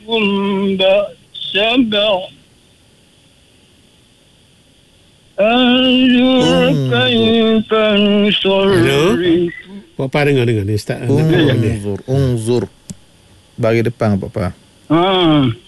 سبع أنظر كيف نصرف. Papa dengar ni Ustaz. Unzur. Bagi depan Papa.